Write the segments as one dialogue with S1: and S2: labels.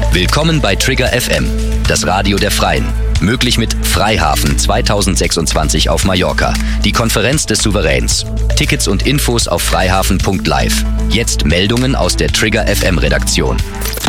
S1: Willkommen bei Trigger FM, das Radio der Freien. Möglich mit Freihafen 2026 auf Mallorca, die Konferenz des Souveräns. Tickets und Infos auf freihafen.live. Jetzt Meldungen aus der Trigger FM Redaktion.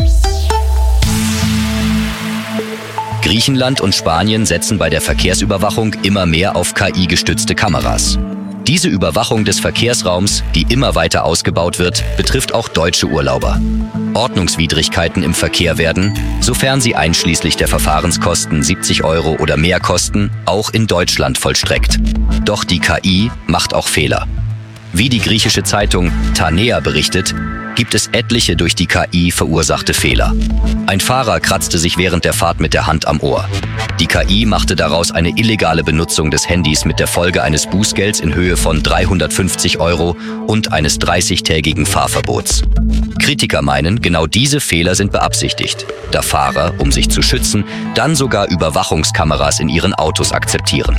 S1: Griechenland und Spanien setzen bei der Verkehrsüberwachung immer mehr auf KI-gestützte Kameras. Diese Überwachung des Verkehrsraums, die immer weiter ausgebaut wird, betrifft auch deutsche Urlauber. Ordnungswidrigkeiten im Verkehr werden, sofern sie einschließlich der Verfahrenskosten 70 € oder mehr kosten, auch in Deutschland vollstreckt. Doch die KI macht auch Fehler. Wie die griechische Zeitung Tanea berichtet, gibt es etliche durch die KI verursachte Fehler. Ein Fahrer kratzte sich während der Fahrt mit der Hand am Ohr. Die KI machte daraus eine illegale Benutzung des Handys mit der Folge eines Bußgelds in Höhe von 350 € und eines 30-tägigen Fahrverbots. Kritiker meinen, genau diese Fehler sind beabsichtigt, da Fahrer, um sich zu schützen, dann sogar Überwachungskameras in ihren Autos akzeptieren.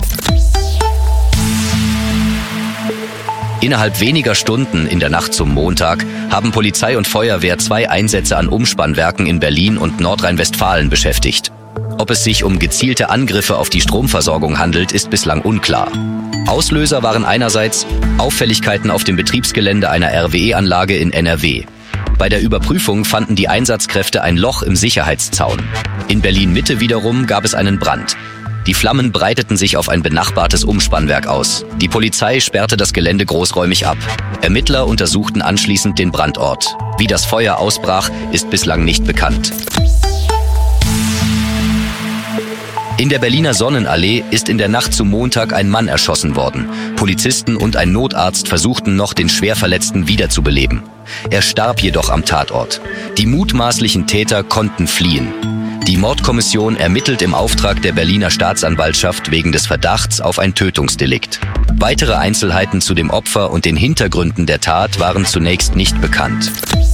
S1: Innerhalb weniger Stunden in der Nacht zum Montag haben Polizei und Feuerwehr 2 Einsätze an Umspannwerken in Berlin und Nordrhein-Westfalen beschäftigt. Ob es sich um gezielte Angriffe auf die Stromversorgung handelt, ist bislang unklar. Auslöser waren einerseits Auffälligkeiten auf dem Betriebsgelände einer RWE-Anlage in NRW. Bei der Überprüfung fanden die Einsatzkräfte ein Loch im Sicherheitszaun. In Berlin-Mitte wiederum gab es einen Brand. Die Flammen breiteten sich auf ein benachbartes Umspannwerk aus. Die Polizei sperrte das Gelände großräumig ab. Ermittler untersuchten anschließend den Brandort. Wie das Feuer ausbrach, ist bislang nicht bekannt. In der Berliner Sonnenallee ist in der Nacht zum Montag ein Mann erschossen worden. Polizisten und ein Notarzt versuchten noch, den Schwerverletzten wiederzubeleben. Er starb jedoch am Tatort. Die mutmaßlichen Täter konnten fliehen. Die Mordkommission ermittelt im Auftrag der Berliner Staatsanwaltschaft wegen des Verdachts auf ein Tötungsdelikt. Weitere Einzelheiten zu dem Opfer und den Hintergründen der Tat waren zunächst nicht bekannt.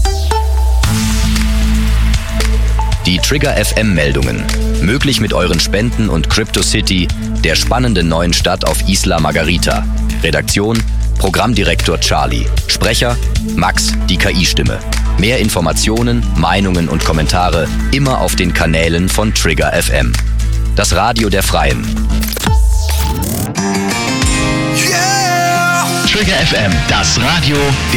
S1: Die Trigger FM Meldungen. Möglich mit euren Spenden und CryptoCity, der spannenden neuen Stadt auf Isla Margarita. Redaktion: Programmdirektor Charlie. Sprecher: Max, die KI-Stimme. Mehr Informationen, Meinungen und Kommentare immer auf den Kanälen von Trigger FM. Das Radio der Freien.
S2: Trigger FM, das Radio der